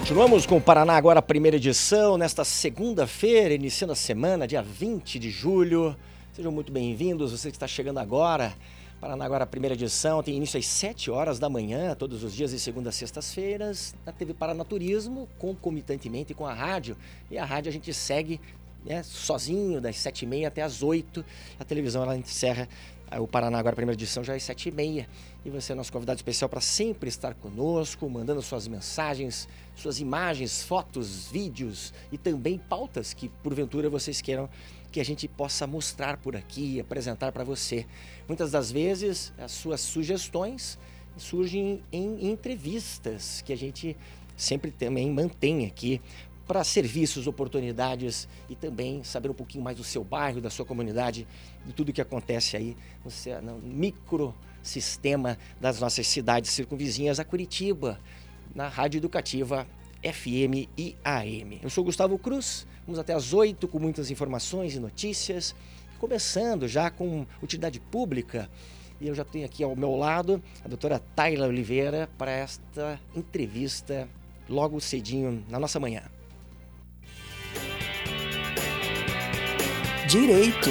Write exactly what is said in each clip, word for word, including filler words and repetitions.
Continuamos com o Paraná Agora, primeira edição, nesta segunda-feira, iniciando a semana, dia vinte de julho. Sejam muito bem-vindos, você que está chegando agora. Paraná Agora, primeira edição, tem início às sete horas da manhã, todos os dias de segunda a sextas-feiras, na T V Paraná Turismo, concomitantemente com a rádio. E a rádio a gente segue, né, sozinho, das sete e meia até as oito. A televisão ela encerra o Paraná Agora, primeira edição, já às sete e meia. E você é nosso convidado especial para sempre estar conosco, mandando suas mensagens, suas imagens, fotos, vídeos e também pautas que, porventura, vocês queiram que a gente possa mostrar por aqui, apresentar para você. Muitas das vezes, as suas sugestões surgem em entrevistas que a gente sempre também mantém aqui para serviços, oportunidades e também saber um pouquinho mais do seu bairro, da sua comunidade, de tudo que acontece aí no, seu, no microsistema das nossas cidades circunvizinhas a Curitiba, na Rádio Educativa F M e A M. Eu sou Gustavo Cruz, vamos até às oito com muitas informações e notícias, começando já com utilidade pública. E eu já tenho aqui ao meu lado a doutora Tayla Oliveira para esta entrevista logo cedinho na nossa manhã. Direito.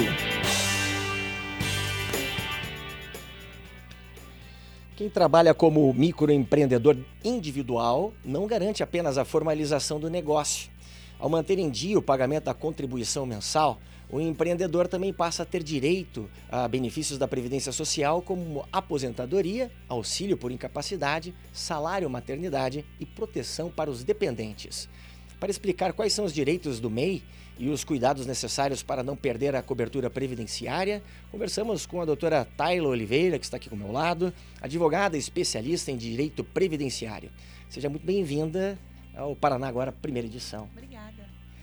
Quem trabalha como microempreendedor individual não garante apenas a formalização do negócio. Ao manter em dia o pagamento da contribuição mensal, o empreendedor também passa a ter direito a benefícios da Previdência Social, como aposentadoria, auxílio por incapacidade, salário maternidade e proteção para os dependentes. Para explicar quais são os direitos do M E I e os cuidados necessários para não perder a cobertura previdenciária, conversamos com a doutora Tayla Oliveira, que está aqui ao meu lado, advogada especialista em direito previdenciário. Seja muito bem-vinda ao Paraná Agora, primeira edição. Obrigada.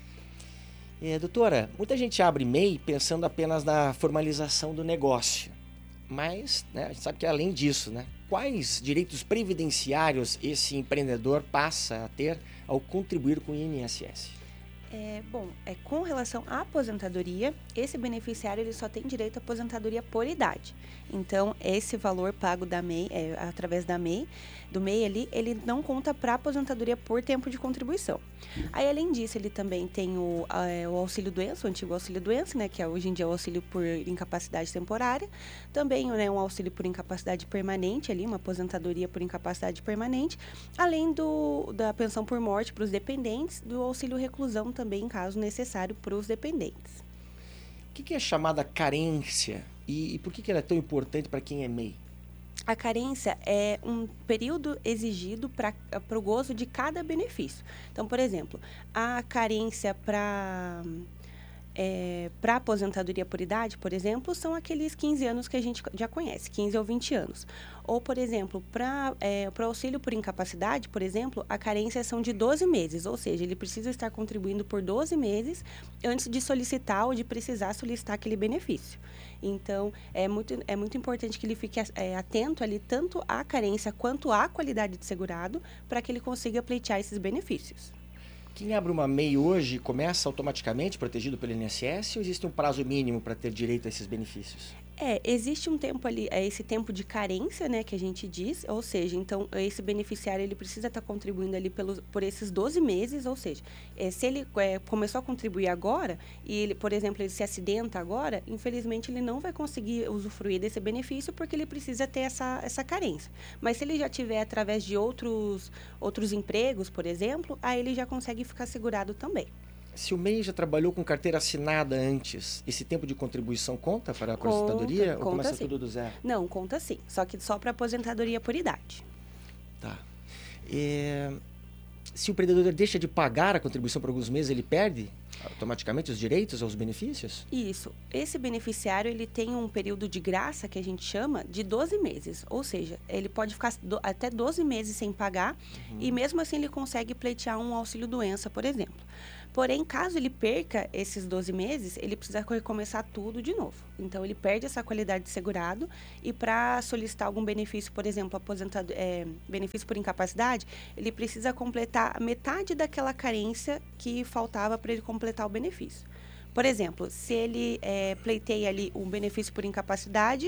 É, doutora, muita gente abre M E I pensando apenas na formalização do negócio, mas, né, a gente sabe que além disso, né, quais direitos previdenciários esse empreendedor passa a ter ao contribuir com o I N S S? É, bom, é, com relação à aposentadoria, esse beneficiário ele só tem direito à aposentadoria por idade. Então, esse valor pago da M E I, é, através da M E I, do M E I ali, ele não conta para aposentadoria por tempo de contribuição. Aí, além disso, ele também tem o, a, o auxílio-doença, o antigo auxílio-doença, né, que é, hoje em dia é o auxílio por incapacidade temporária. Também, né, um auxílio por incapacidade permanente, ali, uma aposentadoria por incapacidade permanente. Além do, da pensão por morte para os dependentes, do auxílio-reclusão também, em caso necessário, para os dependentes. O que, que é chamada carência e, e por que, que ela é tão importante para quem é M E I? A carência é um período exigido para o gozo de cada benefício. Então, por exemplo, a carência para é, para aposentadoria por idade, por exemplo, são aqueles quinze anos que a gente já conhece, quinze ou vinte anos. Ou, por exemplo, para é, o auxílio por incapacidade, por exemplo, a carência são de doze meses, ou seja, ele precisa estar contribuindo por doze meses antes de solicitar ou de precisar solicitar aquele benefício. Então, é muito, é muito importante que ele fique é, atento ali tanto à carência quanto à qualidade de segurado para que ele consiga pleitear esses benefícios. Quem abre uma M E I hoje começa automaticamente protegido pelo I N S S ou existe um prazo mínimo para ter direito a esses benefícios? É, existe um tempo ali, é esse tempo de carência, né, que a gente diz, ou seja, então esse beneficiário ele precisa estar contribuindo ali pelos, por esses doze meses, ou seja, é, se ele é, começou a contribuir agora e ele, por exemplo, ele se acidenta agora, infelizmente ele não vai conseguir usufruir desse benefício porque ele precisa ter essa, essa carência. Mas se ele já tiver através de outros, outros empregos, por exemplo, aí ele já consegue ficar segurado também. Se o M E I já trabalhou com carteira assinada antes, esse tempo de contribuição conta para a aposentadoria conta, ou começa sim. tudo do zero? Não, conta sim, só que só para aposentadoria por idade. Tá. É... Se o empreendedor deixa de pagar a contribuição por alguns meses, ele perde automaticamente os direitos aos benefícios? Isso. Esse beneficiário ele tem um período de graça, que a gente chama, de doze meses. Ou seja, ele pode ficar do, até doze meses sem pagar uhum. e mesmo assim ele consegue pleitear um auxílio-doença, por exemplo. Porém, caso ele perca esses doze meses, ele precisa recomeçar tudo de novo. Então, ele perde essa qualidade de segurado e para solicitar algum benefício, por exemplo, aposentado, é, benefício por incapacidade, ele precisa completar metade daquela carência que faltava para ele completar o benefício. Por exemplo, se ele é, pleiteia ali um benefício por incapacidade,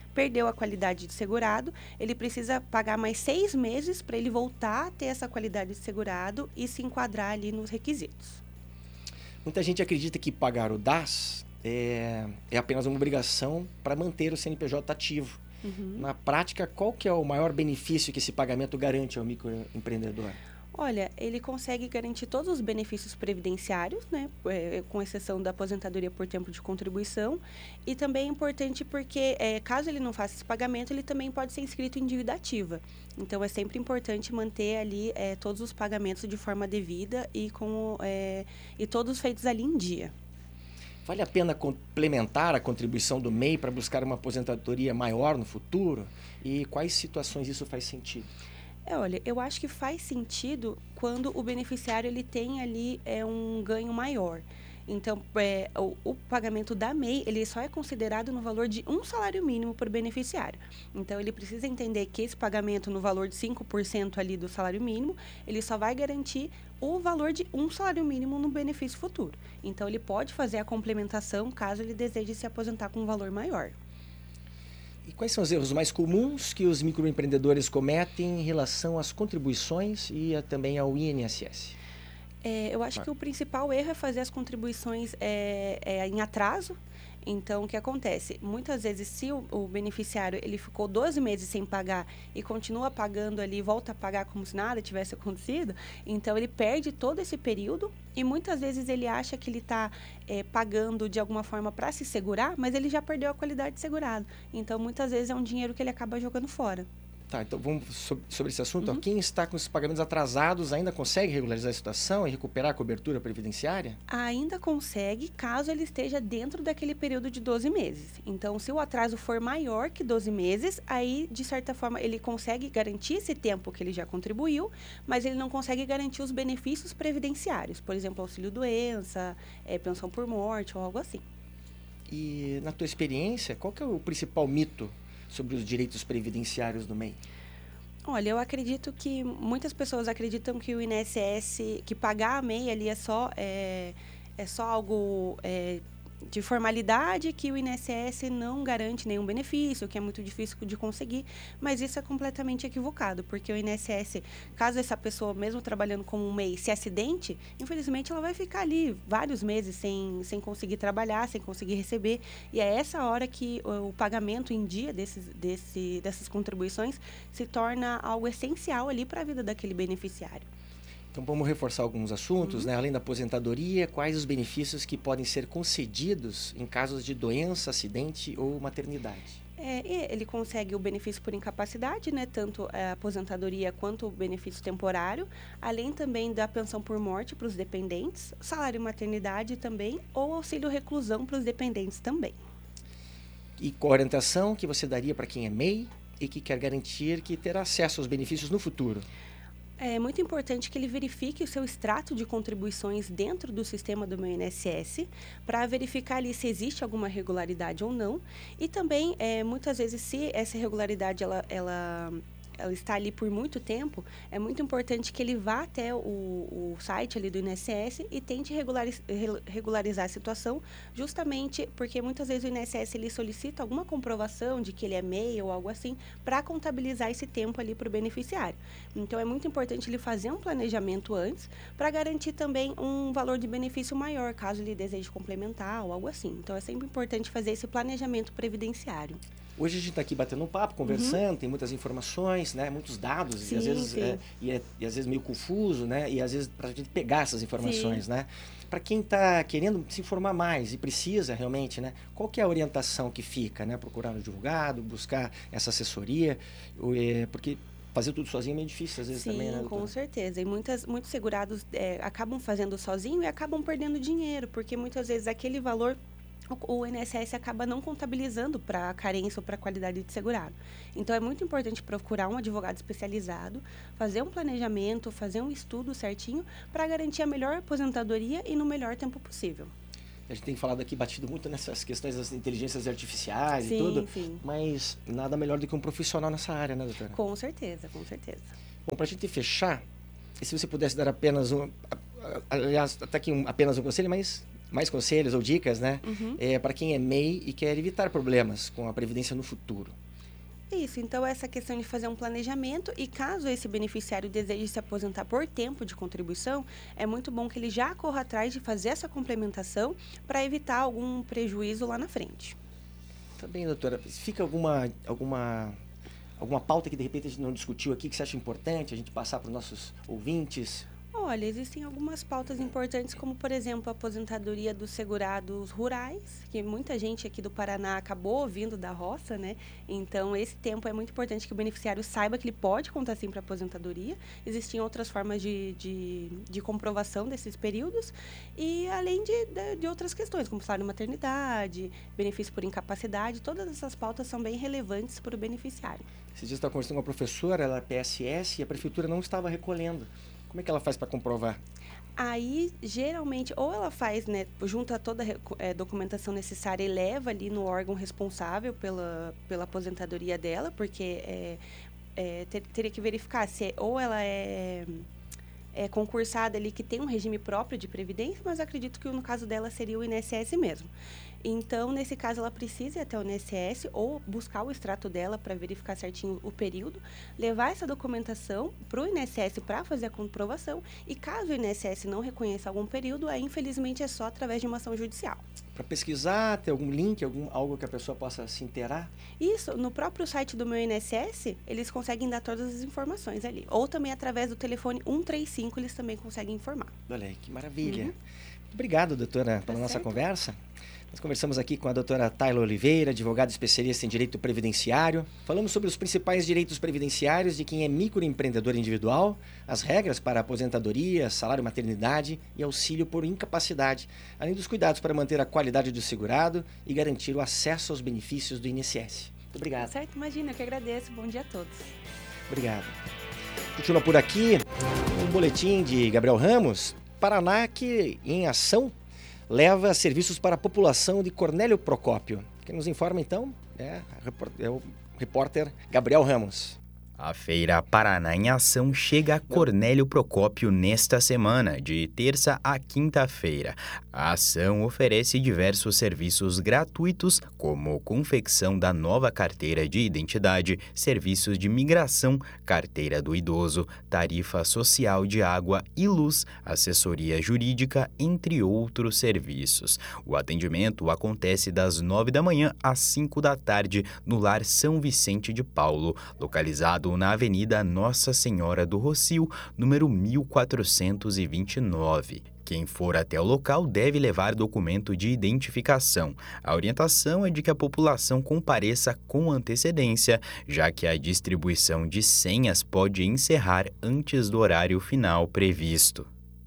perdeu a qualidade de segurado, ele precisa pagar mais seis meses para ele voltar a ter essa qualidade de segurado e se enquadrar ali nos requisitos. Muita gente acredita que pagar o D A S é, é apenas uma obrigação para manter o C N P J ativo. Uhum. Na prática, qual que é o maior benefício que esse pagamento garante ao microempreendedor? Olha, ele consegue garantir todos os benefícios previdenciários, né, é, com exceção da aposentadoria por tempo de contribuição. E também é importante porque, é, caso ele não faça esse pagamento, ele também pode ser inscrito em dívida ativa. Então, é sempre importante manter ali é, todos os pagamentos de forma devida e, com, é, e todos feitos ali em dia. Vale a pena complementar a contribuição do M E I para buscar uma aposentadoria maior no futuro? E quais situações isso faz sentido? É, olha, eu acho que faz sentido quando o beneficiário ele tem ali é, um ganho maior. Então, é, o, o pagamento da M E I, ele só é considerado no valor de um salário mínimo por beneficiário. Então, ele precisa entender que esse pagamento no valor de cinco por cento ali do salário mínimo, ele só vai garantir o valor de um salário mínimo no benefício futuro. Então, ele pode fazer a complementação caso ele deseje se aposentar com um valor maior. E quais são os erros mais comuns que os microempreendedores cometem em relação às contribuições e a, também ao I N S S? É, eu acho que o principal erro é fazer as contribuições é, é, em atraso. Então, o que acontece? Muitas vezes, se o, o beneficiário ele ficou doze meses sem pagar e continua pagando ali, volta a pagar como se nada tivesse acontecido, então ele perde todo esse período e muitas vezes ele acha que ele está é, pagando de alguma forma para se segurar, mas ele já perdeu a qualidade de segurado. Então, muitas vezes é um dinheiro que ele acaba jogando fora. Tá, então vamos sobre, sobre esse assunto. Uhum. Ó, quem está com esses pagamentos atrasados ainda consegue regularizar a situação e recuperar a cobertura previdenciária? Ainda consegue, caso ele esteja dentro daquele período de doze meses. Então, se o atraso for maior que doze meses, aí, de certa forma, ele consegue garantir esse tempo que ele já contribuiu, mas ele não consegue garantir os benefícios previdenciários. Por exemplo, auxílio-doença, é, pensão por morte ou algo assim. E, na tua experiência, qual que é o principal mito sobre os direitos previdenciários do M E I? Olha, eu acredito que muitas pessoas acreditam que o I N S S, que pagar a M E I ali é só, é, é só algo é, de formalidade, que o I N S S não garante nenhum benefício, que é muito difícil de conseguir, mas isso é completamente equivocado, porque o I N S S, caso essa pessoa, mesmo trabalhando como um M E I, se acidente, infelizmente ela vai ficar ali vários meses sem, sem conseguir trabalhar, sem conseguir receber, e é essa hora que o, o pagamento em dia desses, desse, dessas contribuições se torna algo essencial ali para a vida daquele beneficiário. Então, vamos reforçar alguns assuntos, uhum. né? Além da aposentadoria, quais os benefícios que podem ser concedidos em casos de doença, acidente ou maternidade? É, ele consegue o benefício por incapacidade, né? Tanto a aposentadoria quanto o benefício temporário, além também da pensão por morte para os dependentes, salário maternidade também, ou auxílio reclusão para os dependentes também. E qual a orientação que você daria para quem é M E I e que quer garantir que terá acesso aos benefícios no futuro? É muito importante que ele verifique o seu extrato de contribuições dentro do sistema do meu I N S S para verificar ali se existe alguma irregularidade ou não. E também, é, muitas vezes, se essa irregularidade ela, ela, ela está ali por muito tempo, é muito importante que ele vá até o, o site ali do I N S S e tente regulariz, regularizar a situação, justamente porque muitas vezes o I N S S ele solicita alguma comprovação de que ele é M E I ou algo assim para contabilizar esse tempo ali para o beneficiário. Então, é muito importante ele fazer um planejamento antes para garantir também um valor de benefício maior, caso ele deseje complementar ou algo assim. Então, é sempre importante fazer esse planejamento previdenciário. Hoje a gente está aqui batendo um papo, conversando, uhum. tem muitas informações, né, muitos dados, sim, e, às vezes, é, e, é, e às vezes meio confuso, né, e às vezes para a gente pegar essas informações, sim. né. Para quem está querendo se informar mais e precisa realmente, né, qual que é a orientação que fica, né, procurar um advogado, buscar essa assessoria, é, porque fazer tudo sozinho é meio difícil às vezes. Sim, também, né, com certeza. E muitas, muitos segurados é, acabam fazendo sozinho e acabam perdendo dinheiro, porque muitas vezes aquele valor o I N S S acaba não contabilizando para a carência ou para a qualidade de segurado. Então, é muito importante procurar um advogado especializado, fazer um planejamento, fazer um estudo certinho para garantir a melhor aposentadoria e no melhor tempo possível. A gente tem falado aqui, batido muito nessas questões das inteligências artificiais sim, e tudo, sim. mas nada melhor do que um profissional nessa área, né, doutora? Com certeza, com certeza. Bom, para a gente fechar, e se você pudesse dar apenas um, aliás, até aqui um, apenas um conselho, mas mais conselhos ou dicas, né? Uhum. É, para quem é M E I e quer evitar problemas com a Previdência no futuro. Isso, então essa questão de fazer um planejamento e caso esse beneficiário deseje se aposentar por tempo de contribuição, é muito bom que ele já corra atrás de fazer essa complementação para evitar algum prejuízo lá na frente. Tá bem, doutora. Fica alguma, alguma, alguma pauta que de repente a gente não discutiu aqui que você acha importante a gente passar para os nossos ouvintes? Olha, existem algumas pautas importantes, como, por exemplo, a aposentadoria dos segurados rurais, que muita gente aqui do Paraná acabou vindo da roça, né? Então, esse tempo é muito importante que o beneficiário saiba que ele pode contar sim para aposentadoria. Existem outras formas de, de, de comprovação desses períodos, e além de, de, de outras questões, como salário maternidade, benefício por incapacidade, todas essas pautas são bem relevantes para o beneficiário. Esses dias eu estava conversando com uma professora, ela é P S S, e a prefeitura não estava recolhendo. Como é que ela faz para comprovar? Aí, geralmente, ou ela faz, né, junta toda a é, documentação necessária e leva ali no órgão responsável pela, pela aposentadoria dela, porque é, é, ter, teria que verificar se é, ou ela é, é concursada ali que tem um regime próprio de previdência, mas acredito que no caso dela seria o I N S S mesmo. Então, nesse caso, ela precisa ir até o I N S S ou buscar o extrato dela para verificar certinho o período, levar essa documentação para o I N S S para fazer a comprovação e caso o I N S S não reconheça algum período, aí, infelizmente, é só através de uma ação judicial. Para pesquisar, ter algum link, algum, algo que a pessoa possa se inteirar? Isso, no próprio site do meu I N S S, eles conseguem dar todas as informações ali. Ou também através do telefone um três cinco, eles também conseguem informar. Olha aí, que maravilha. Uhum. Obrigado, doutora, pela Tá nossa certo. conversa. Nós conversamos aqui com a doutora Tayla Oliveira, advogada especialista em direito previdenciário. Falamos sobre os principais direitos previdenciários de quem é microempreendedor individual, as regras para aposentadoria, salário maternidade e auxílio por incapacidade, além dos cuidados para manter a qualidade do segurado e garantir o acesso aos benefícios do I N S S. Muito obrigado. Tá certo, imagina, eu que agradeço. Bom dia a todos. Obrigado. Continua por aqui um boletim de Gabriel Ramos. Paraná que, em ação, leva serviços para a população de Cornélio Procópio. Quem nos informa, então, é, é o repórter Gabriel Ramos. A Feira Paraná em Ação chega a Cornélio Procópio nesta semana, de terça a quinta-feira. A ação oferece diversos serviços gratuitos, como confecção da nova carteira de identidade, serviços de migração, carteira do idoso, tarifa social de água e luz, assessoria jurídica, entre outros serviços. O atendimento acontece das nove da manhã às cinco da tarde no Lar São Vicente de Paulo, localizado na Avenida Nossa Senhora do Rocio, número mil quatrocentos e vinte e nove. Quem for até o local deve levar documento de identificação. A orientação é de que a população compareça com antecedência, já que a distribuição de senhas pode encerrar antes do horário final previsto.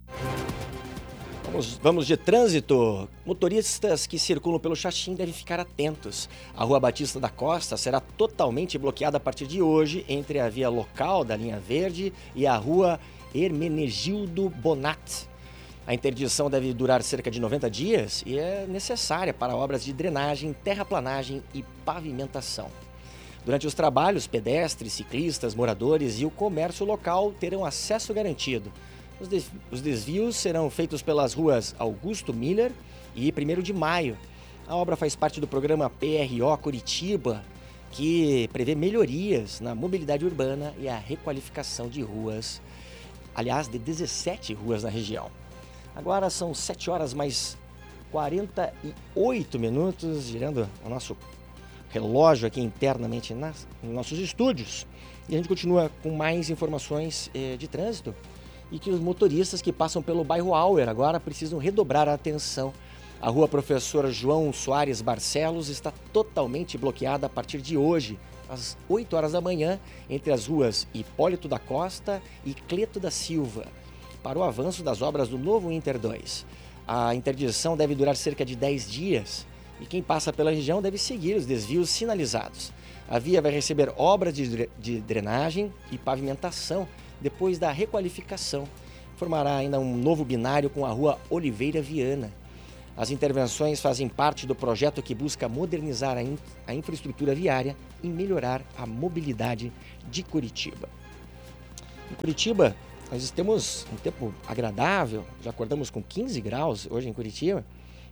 Vamos, vamos de trânsito. Motoristas que circulam pelo Xaxim devem ficar atentos. A Rua Batista da Costa será totalmente bloqueada a partir de hoje entre a via local da linha verde e a Rua Hermenegildo Bonat. A interdição deve durar cerca de noventa dias e é necessária para obras de drenagem, terraplanagem e pavimentação. Durante os trabalhos, pedestres, ciclistas, moradores e o comércio local terão acesso garantido. Os desvios serão feitos pelas ruas Augusto Miller e primeiro de maio. A obra faz parte do programa P R O Curitiba, que prevê melhorias na mobilidade urbana e a requalificação de ruas, aliás, de dezessete ruas na região. Agora são sete horas mais quarenta e oito minutos, girando o nosso relógio aqui internamente nas, nos nossos estúdios. E a gente continua com mais informações eh, de trânsito. E que os motoristas que passam pelo bairro Auer agora precisam redobrar a atenção. A rua Professor João Soares Barcelos está totalmente bloqueada a partir de hoje, às oito horas da manhã, entre as ruas Hipólito da Costa e Cleto da Silva, para o avanço das obras do novo Inter dois. A interdição deve durar cerca de dez dias e quem passa pela região deve seguir os desvios sinalizados. A via vai receber obras de drenagem e pavimentação depois da requalificação. Formará ainda um novo binário com a rua Oliveira Viana. As intervenções fazem parte do projeto que busca modernizar a, in- a infraestrutura viária e melhorar a mobilidade de Curitiba. Em Curitiba, nós temos um tempo agradável, já acordamos com quinze graus hoje em Curitiba,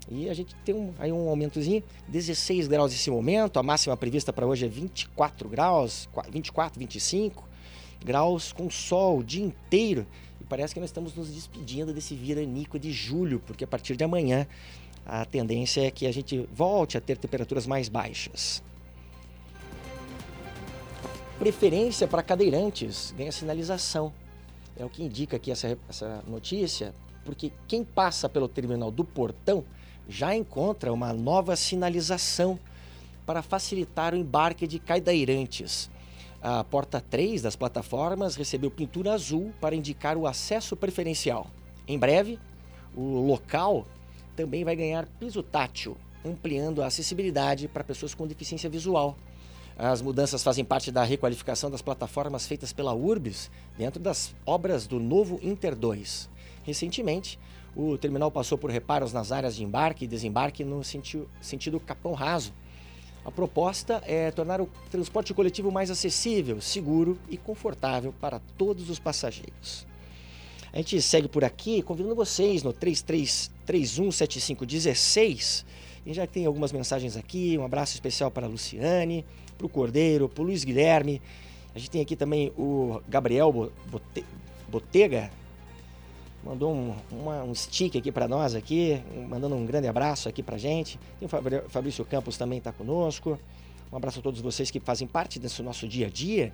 E a gente tem um, aí um aumentozinho, dezesseis graus nesse momento, a máxima prevista para hoje é vinte e quatro graus, vinte e quatro, vinte e cinco graus com sol o dia inteiro. E parece que nós estamos nos despedindo desse veranico de julho, porque a partir de amanhã a tendência é que a gente volte a ter temperaturas mais baixas. Preferência para cadeirantes ganha sinalização. É o que indica aqui essa, essa notícia, porque quem passa pelo terminal do Portão já encontra uma nova sinalização para facilitar o embarque de cadeirantes. A porta três das plataformas recebeu pintura azul para indicar o acesso preferencial. Em breve, o local também vai ganhar piso tátil, ampliando a acessibilidade para pessoas com deficiência visual. As mudanças fazem parte da requalificação das plataformas feitas pela Urbis dentro das obras do novo Inter dois. Recentemente, o terminal passou por reparos nas áreas de embarque e desembarque no sentido, sentido Capão Raso. A proposta é tornar o transporte coletivo mais acessível, seguro e confortável para todos os passageiros. A gente segue por aqui convidando vocês no três três três um sete cinco um seis. E já tem algumas mensagens aqui, um abraço especial para a Luciane, para o Cordeiro, para o Luiz Guilherme. A gente tem aqui também o Gabriel Bote- Botega, mandou um, uma, um stick aqui para nós, aqui, mandando um grande abraço aqui para a gente. Tem o Fabrício Campos também está conosco. Um abraço a todos vocês que fazem parte desse nosso dia a dia.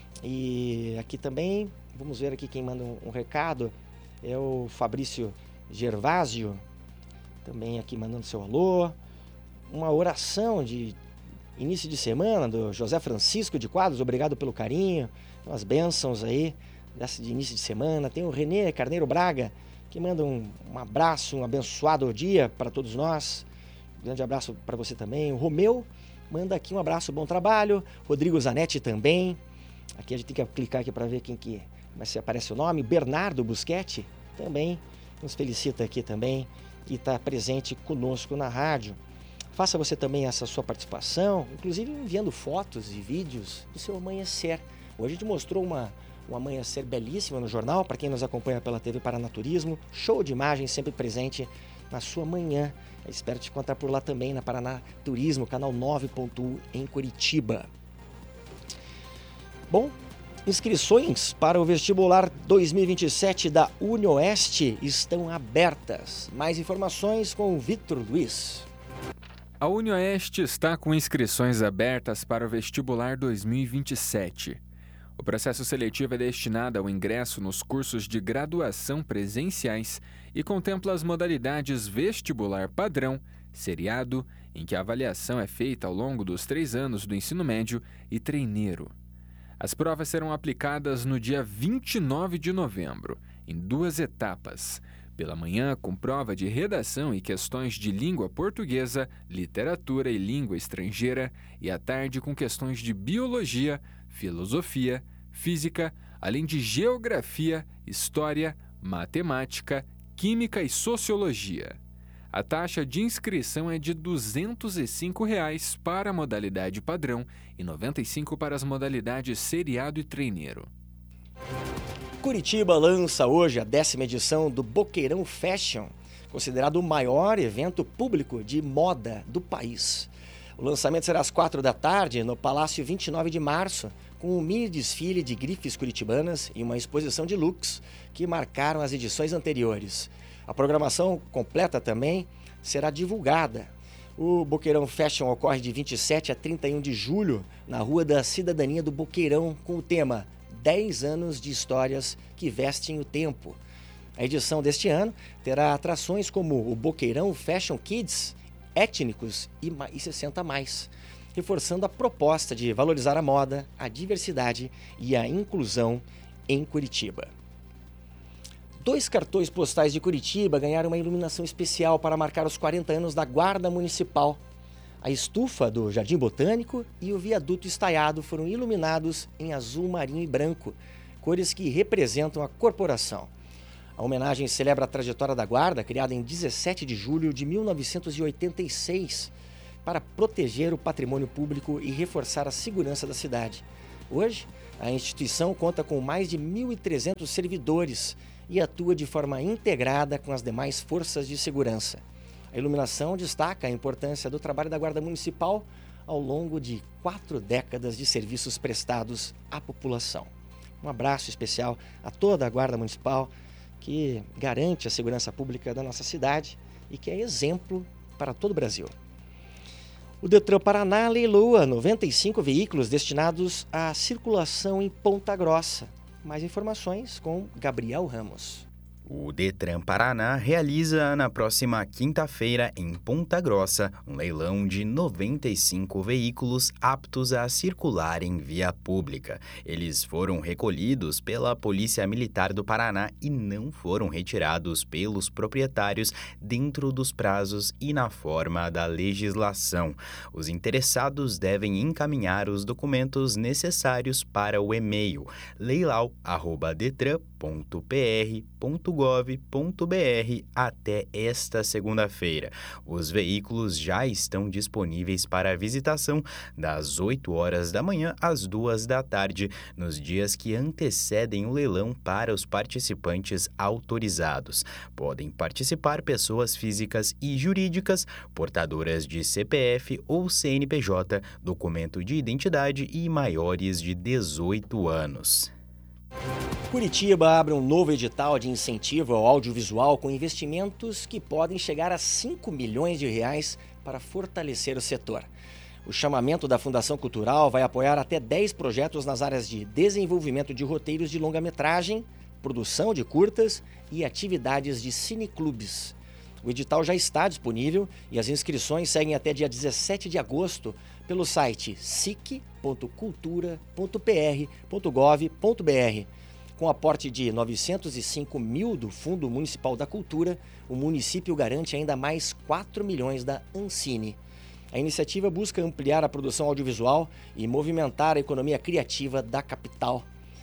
E aqui também, vamos ver aqui quem manda um, um recado, é o Fabrício Gervásio, também aqui mandando seu alô. Uma oração de início de semana do José Francisco de Quadros, obrigado pelo carinho, umas bênçãos aí dessa de início de semana. Tem o Renê Carneiro Braga, que manda um, um abraço, um abençoado dia para todos nós. Um grande abraço para você também. O Romeu manda aqui um abraço, bom trabalho. Rodrigo Zanetti também. Aqui a gente tem que clicar aqui para ver quem que, mas se aparece o nome. Bernardo Busquetti também nos felicita aqui também e está presente conosco na rádio. Faça você também essa sua participação, inclusive enviando fotos e vídeos do seu amanhecer. Hoje a gente mostrou uma, um amanhecer belíssimo no jornal, para quem nos acompanha pela T V Paranaturismo. Show de imagens sempre presente na sua manhã. Eu espero te encontrar por lá também na Paraná Turismo, canal nove ponto um em Curitiba. Bom, inscrições para o vestibular dois mil e vinte e sete da UniOeste estão abertas. Mais informações com o Victor Luiz. A UniOeste está com inscrições abertas para o vestibular dois mil e vinte e sete. O processo seletivo é destinado ao ingresso nos cursos de graduação presenciais e contempla as modalidades vestibular padrão, seriado, em que a avaliação é feita ao longo dos três anos do ensino médio, e treineiro. As provas serão aplicadas no dia vinte e nove de novembro, em duas etapas. Pela manhã, com prova de redação e questões de língua portuguesa, literatura e língua estrangeira, e à tarde com questões de biologia, filosofia, física, além de geografia, história, matemática, química e sociologia. A taxa de inscrição é de duzentos e cinco reais para a modalidade padrão e noventa e cinco reais para as modalidades seriado e treineiro. Curitiba lança hoje a décima edição do Boqueirão Fashion, considerado o maior evento público de moda do país. O lançamento será às quatro da tarde no Palácio vinte e nove de março, com um mini desfile de grifes curitibanas e uma exposição de looks que marcaram as edições anteriores. A programação completa também será divulgada. O Boqueirão Fashion ocorre de vinte e sete a trinta e um de julho na Rua da Cidadania do Boqueirão, com o tema dez anos de histórias que vestem o tempo. A edição deste ano terá atrações como o Boqueirão Fashion Kids, étnicos e sessenta mais, reforçando a proposta de valorizar a moda, a diversidade e a inclusão em Curitiba. Dois cartões postais de Curitiba ganharam uma iluminação especial para marcar os quarenta anos da Guarda Municipal. A estufa do Jardim Botânico e o viaduto estaiado foram iluminados em azul marinho e branco, cores que representam a corporação. A homenagem celebra a trajetória da Guarda, criada em dezessete de julho de mil novecentos e oitenta e seis, para proteger o patrimônio público e reforçar a segurança da cidade. Hoje, a instituição conta com mais de mil e trezentos servidores e atua de forma integrada com as demais forças de segurança. A iluminação destaca a importância do trabalho da Guarda Municipal ao longo de quatro décadas de serviços prestados à população. Um abraço especial a toda a Guarda Municipal que garante a segurança pública da nossa cidade e que é exemplo para todo o Brasil. O Detran Paraná leiloa noventa e cinco veículos destinados à circulação em Ponta Grossa. Mais informações com Gabriel Ramos. O Detran Paraná realiza na próxima quinta-feira, em Ponta Grossa, um leilão de noventa e cinco veículos aptos a circular em via pública. Eles foram recolhidos pela Polícia Militar do Paraná e não foram retirados pelos proprietários dentro dos prazos e na forma da legislação. Os interessados devem encaminhar os documentos necessários para o e-mail leilau arroba detran ponto p r ponto gov ponto b r até esta segunda-feira. Os veículos já estão disponíveis para visitação das oito horas da manhã às duas da tarde, nos dias que antecedem o leilão para os participantes autorizados. Podem participar pessoas físicas e jurídicas, portadoras de C P F ou C N P J, documento de identidade e maiores de dezoito anos. Curitiba abre um novo edital de incentivo ao audiovisual com investimentos que podem chegar a cinco milhões de reais para fortalecer o setor. O chamamento da Fundação Cultural vai apoiar até dez projetos nas áreas de desenvolvimento de roteiros de longa-metragem, produção de curtas e atividades de cineclubes. O edital já está disponível e as inscrições seguem até dia dezessete de agosto pelo site sic ponto cultura ponto p r ponto gov ponto b r. Com aporte de novecentos e cinco mil do Fundo Municipal da Cultura, o município garante ainda mais quatro milhões da Ancine. A iniciativa busca ampliar a produção audiovisual e movimentar a economia criativa da capital.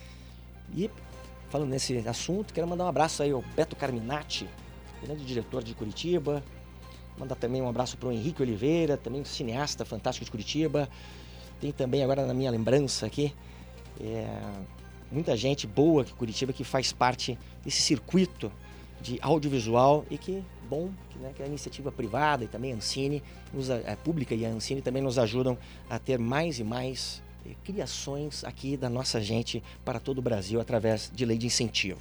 E, falando nesse assunto, quero mandar um abraço aí ao Beto Carminati, grande diretor de Curitiba. Mandar também um abraço para o Henrique Oliveira, também um cineasta fantástico de Curitiba. Tem também agora na minha lembrança aqui... É... muita gente boa aqui em Curitiba que faz parte desse circuito de audiovisual e que, bom, que, né, que a iniciativa privada e também a Ancine, nos, a pública e a Ancine também nos ajudam a ter mais e mais eh, criações aqui da nossa gente para todo o Brasil através de lei de incentivo.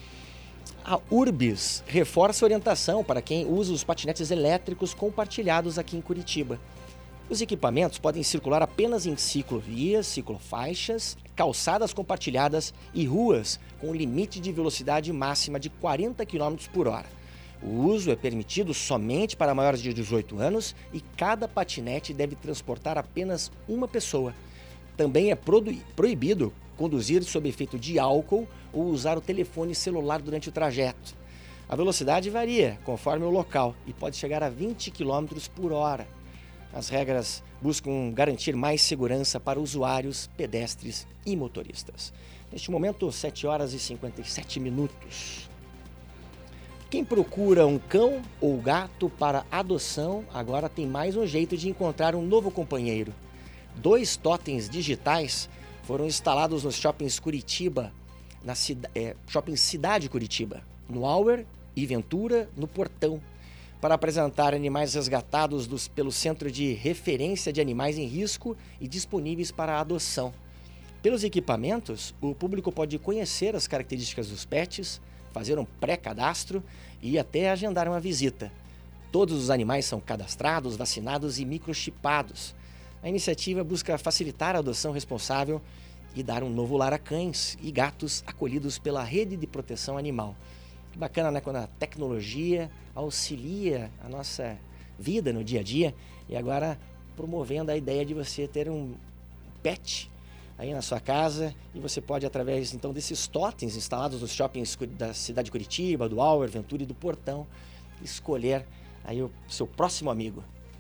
A Urbis reforça a orientação para quem usa os patinetes elétricos compartilhados aqui em Curitiba. Os equipamentos podem circular apenas em ciclovias, ciclofaixas, calçadas compartilhadas e ruas com limite de velocidade máxima de quarenta quilômetros por hora. O uso é permitido somente para maiores de dezoito anos e cada patinete deve transportar apenas uma pessoa. Também é proibido conduzir sob efeito de álcool ou usar o telefone celular durante o trajeto. A velocidade varia conforme o local e pode chegar a vinte quilômetros por hora. As regras buscam garantir mais segurança para usuários, pedestres e motoristas. Neste momento, sete horas e cinquenta e sete minutos. Quem procura um cão ou gato para adoção, agora tem mais um jeito de encontrar um novo companheiro. Dois totens digitais foram instalados nos shoppings Curitiba, na cida, é, Shopping Cidade Curitiba, no Auer e Ventura, no Portão, para apresentar animais resgatados dos, pelo Centro de Referência de Animais em Risco e disponíveis para adoção. Pelos equipamentos, o público pode conhecer as características dos pets, fazer um pré-cadastro e até agendar uma visita. Todos os animais são cadastrados, vacinados e microchipados. A iniciativa busca facilitar a adoção responsável e dar um novo lar a cães e gatos acolhidos pela Rede de Proteção Animal. Que bacana, né? Quando a tecnologia auxilia a nossa vida no dia a dia e agora promovendo a ideia de você ter um pet aí na sua casa e você pode, através então desses totens instalados nos shoppings da cidade de Curitiba, do Auer, Ventura e do Portão, escolher aí o seu próximo amigo.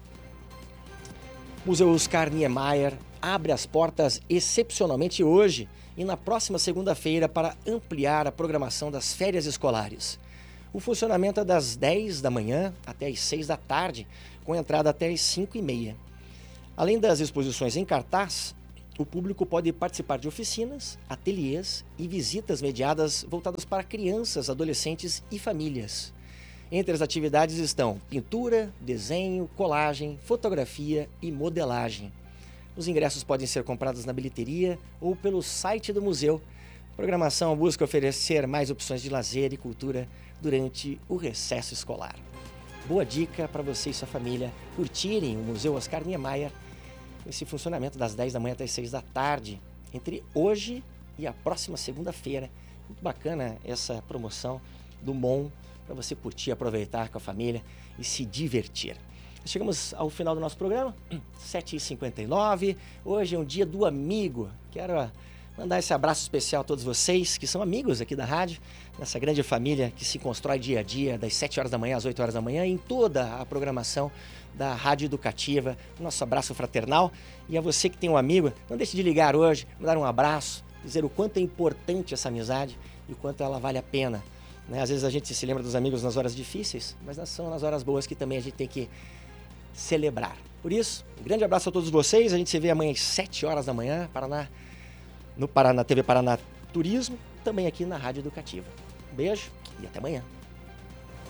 O Museu Oscar Niemeyer abre as portas excepcionalmente hoje e na próxima segunda-feira para ampliar a programação das férias escolares. O funcionamento é das dez da manhã até as seis da tarde, com entrada até as cinco e meia. Além das exposições em cartaz, o público pode participar de oficinas, ateliês e visitas mediadas voltadas para crianças, adolescentes e famílias. Entre as atividades estão pintura, desenho, colagem, fotografia e modelagem. Os ingressos podem ser comprados na bilheteria ou pelo site do museu. A programação busca oferecer mais opções de lazer e cultura durante o recesso escolar. Boa dica para você e sua família curtirem o Museu Oscar Niemeyer, com esse funcionamento das dez da manhã até as seis da tarde, entre hoje e a próxima segunda-feira. Muito bacana essa promoção do M O M, para você curtir, aproveitar com a família e se divertir. Chegamos ao final do nosso programa, sete e cinquenta e nove. Hoje é um dia do amigo. Quero mandar esse abraço especial a todos vocês que são amigos aqui da rádio, nessa grande família que se constrói dia a dia, das sete horas da manhã às oito horas da manhã, em toda a programação da Rádio Educativa. Nosso abraço fraternal. E a você que tem um amigo, não deixe de ligar hoje, mandar um abraço, dizer o quanto é importante essa amizade e o quanto ela vale a pena. Né? Às vezes a gente se lembra dos amigos nas horas difíceis, mas são nas horas boas que também a gente tem que celebrar. Por isso, um grande abraço a todos vocês. A gente se vê amanhã às sete horas da manhã, Paraná, no Paraná, T V Paraná Turismo, também aqui na Rádio Educativa. Um beijo e até amanhã.